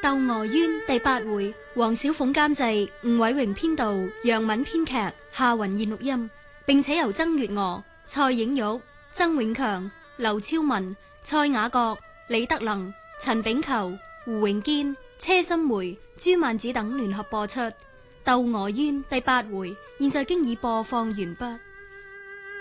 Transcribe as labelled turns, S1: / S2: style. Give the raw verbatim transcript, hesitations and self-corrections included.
S1: 《竇娥冤》第八回，黃小鳳監製，吳偉榮編導，楊敏編劇，夏雲燕錄音，並且由曾月娥、蔡影玉、曾永強、劉超文、蔡雅閣、李德能、陳炳球、胡榮堅、車心梅、朱曼子等聯合播出。《竇娥冤》第八回，現在經已播放完畢。